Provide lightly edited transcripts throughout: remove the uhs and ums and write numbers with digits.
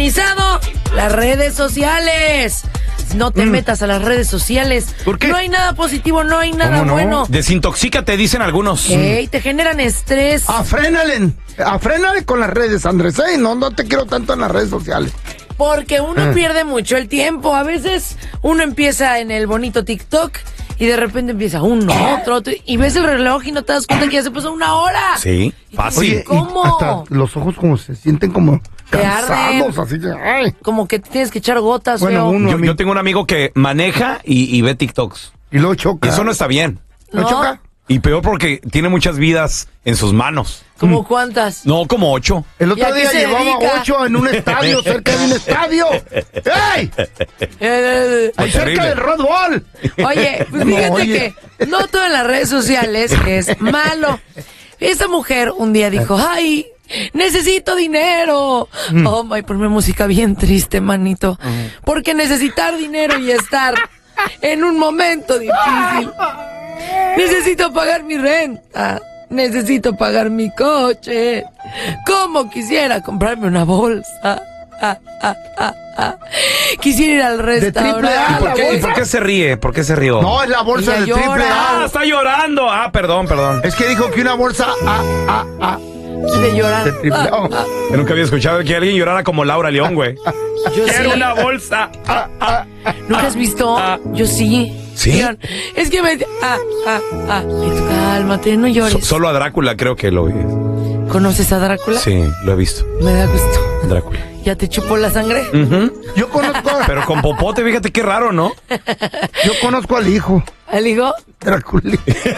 satanizado las redes sociales. No te metas a las redes sociales. ¿Por qué? No hay nada positivo, no hay nada bueno. Desintoxícate, dicen algunos. Ey, te generan estrés. Afrénale con las redes, Andrés. No te quiero tanto en las redes sociales. Porque uno pierde mucho el tiempo. A veces uno empieza en el bonito TikTok y de repente empieza otro, y ves el reloj y no te das cuenta que ya se pasó 1 hora. Sí, fácil. Oye, ¿cómo? Hasta los ojos como se sienten como Te cansados, arden. así que, ay. Como que tienes que echar gotas, Bueno, feo. Yo tengo un amigo que maneja y ve TikToks. Y luego choca. Y eso no está bien. ¿No No. choca? Y peor porque tiene muchas vidas en sus manos. ¿Cómo cuántas? No, como 8. El ¿Y otro a qué día se llevaba dedica? 8 en un estadio, cerca de un estadio. ¡Ey! Ahí cerca terrible. del Red Bull. Oye, pues fíjate que no todo en las redes sociales es malo. Esa mujer un día dijo, ay, necesito dinero. Oh, my, ponme música bien triste, manito. Porque necesitar dinero y estar en un momento difícil. Necesito pagar mi renta. Necesito pagar mi coche. ¿Cómo quisiera comprarme una bolsa? Quisiera ir al restaurante. AAA, ¿Y por qué, la y por qué se ríe? ¿Por qué se rió? No, es la bolsa Ella de llora. AAA. Está llorando. Perdón. Es que dijo que una bolsa Quiere llorar. de AAA. Yo nunca había escuchado que alguien llorara como Laura León, güey. Yo Quiero sí. una bolsa. ¿Nunca has visto? Yo sí. ¿Sí? Oigan, es que me... Y tú, cálmate, no llores. Solo a Drácula creo que lo vi. ¿Conoces a Drácula? Sí, lo he visto. Me da gusto. Drácula. ¿Ya te chupó la sangre? Yo conozco, Pero con popote, fíjate qué raro, ¿no? yo conozco al hijo. ¿Al hijo? Drácula.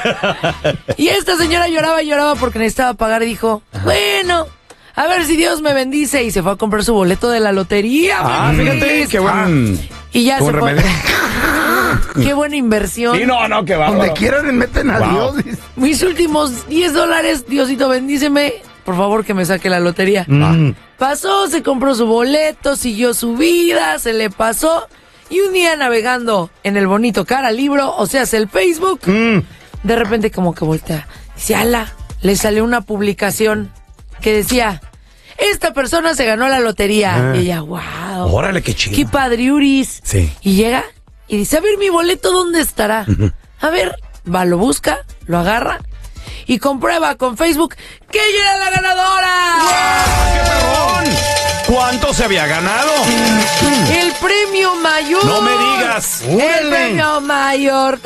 Y esta señora lloraba porque necesitaba pagar y dijo, bueno, a ver si Dios me bendice. Y se fue a comprar su boleto de la lotería. Fíjate, feliz. qué buen... Y ya qué se buen fue. remedio. Qué buena inversión. Sí, no, qué bárbaro. Donde quieran le meten a Wow. Dios. Mis últimos $10, Diosito bendíceme. Por favor, que me saque la lotería. Pasó, se compró su boleto, siguió su vida, se le pasó. Y un día navegando en el bonito cara libro, o sea, es el Facebook, de repente como que voltea. Dice, ala, le salió una publicación que decía, esta persona se ganó la lotería. Y ella, wow. Órale, qué chido. Qué padriuris. Sí. Y llega y dice, a ver, mi boleto, ¿dónde estará? A ver, va, lo busca, lo agarra y comprueba con Facebook que ella era la ganadora. ¡Qué perrón! ¿Cuánto se había ganado? El premio mayor. No me digas. El premio mayor,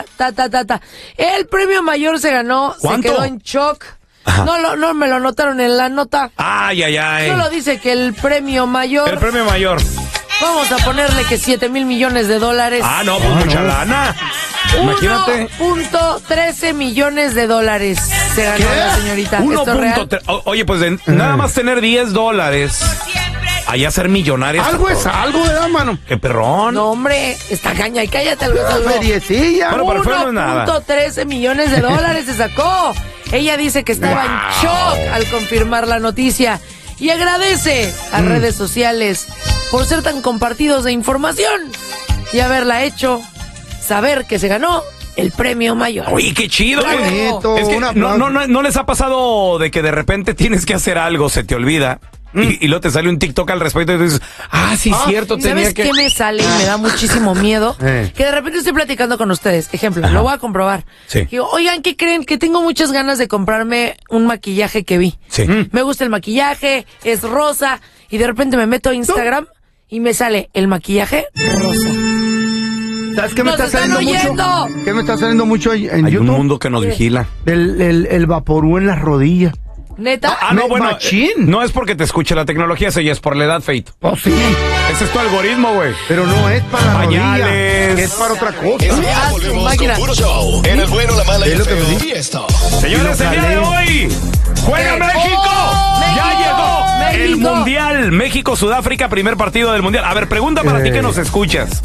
El premio mayor se ganó, ¿Cuánto? se quedó en shock. Ajá. No me lo notaron en la nota. Ay. Solo dice que el premio mayor, El premio mayor. vamos a ponerle que $7 mil millones. No, pues mucha lana. Imagínate. 1.13 millones se ganó la señorita. ¿Esto es real? 1.3. Oye, pues nada más tener $10. Allá ser millonaria. Algo es algo, ¿verdad, mano? Qué perrón. No, hombre, está caña y cállate algo. Feriecilla. Bueno, pero fue no es nada. 1.13 millones se sacó. Ella dice que estaba en shock al confirmar la noticia y agradece a redes sociales por ser tan compartidos de información y haberla hecho saber que se ganó el premio mayor. Oye, qué chido. Bravo. Bonito, Es que un aplauso. no les ha pasado de que de repente tienes que hacer algo, se te olvida y luego te sale un TikTok al respecto y tú dices, sí, cierto, tenía ¿Sabes que... qué me sale y me da muchísimo miedo? Que de repente estoy platicando con ustedes. Ejemplo, lo voy a comprobar. Sí. Digo, oigan, ¿qué creen? Que tengo muchas ganas de comprarme un maquillaje que vi. Sí. Me gusta el maquillaje, es rosa. Y de repente me meto a Instagram y me sale el maquillaje rosa. ¿Sabes qué me ¡Nos está están saliendo oyendo! mucho? ¿Qué me está saliendo mucho en Hay YouTube? un mundo que nos vigila. El vaporú en las rodillas. ¿Neta? No, bueno, Machín. no es porque te escuche la tecnología, eso ya es por la edad, Feito. Oh, sí. Ese es tu algoritmo, güey. Pero no es para la Pañales. rodilla. Es para otra cosa. Ah, su Volvemos máquina. con puro show. En el bueno, la mala y Es el lo que feo. me dice. Y esto. Señores, el día de hoy juega México. Ya llegó el México. Mundial. México-Sudáfrica, primer partido del Mundial. A ver, pregunta para ti que nos escuchas.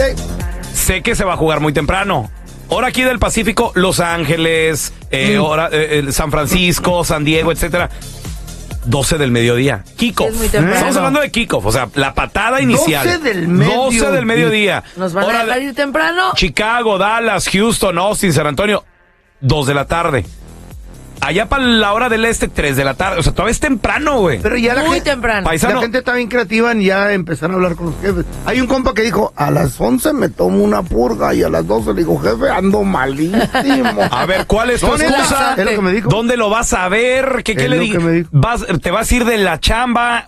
Sé que se va a jugar muy temprano. Hora aquí del Pacífico, Los Ángeles, San Francisco, San Diego, etcétera. 12 del mediodía. Kickoff. Es muy temprano. Estamos hablando de kickoff, o sea, la patada inicial. 12 del mediodía. 12 del mediodía. ¿Nos van a Hora dejar de ir temprano? Chicago, Dallas, Houston, Austin, San Antonio. 2 de la tarde. allá para la hora del 3 de la tarde. O sea, todavía es temprano, güey. Pero ya Muy temprano. Paisano. La gente está bien creativa en ya empezar a hablar con los jefes. Hay un compa que dijo, a las 11 me tomo una purga y a las 12 le digo, jefe, ando malísimo. A ver, ¿cuál es tu No, neta, excusa? es lo que me dijo. ¿Dónde lo vas a ver? ¿Qué Es le lo que me digo? dijo. ¿Te vas a ir de la chamba?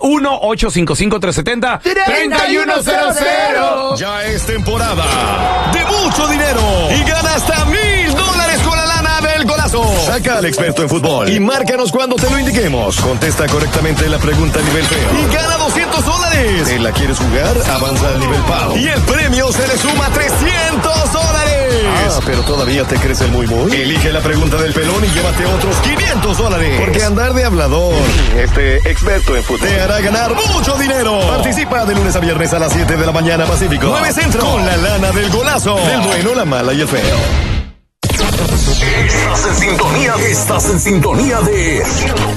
1-855-370-3100. Ya es temporada de mucho dinero y gana hasta $1,000 con la lana del golazo. Saca al experto en fútbol y márcanos cuando te lo indiquemos. Contesta correctamente la pregunta a nivel feo y gana $200. ¿Te la quieres jugar? Avanza al nivel PAO y el premio se le suma $300. Ah, pero todavía te crees el muy. Elige la pregunta del pelón y llévate otros $500. Porque andar de hablador, experto en fútbol, te hará ganar mucho dinero. Participa de lunes a viernes a las 7 de la mañana Pacífico, 9 Centro, con la lana del golazo, del bueno, la mala y el feo. Estás en sintonía de